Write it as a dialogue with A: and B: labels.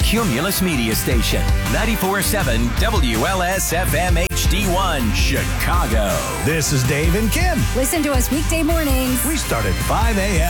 A: Cumulus Media Station. 94.7 WLS-FM HD1 Chicago.
B: This is Dave and Kim.
C: Listen to us weekday mornings.
B: We start at 5 a.m.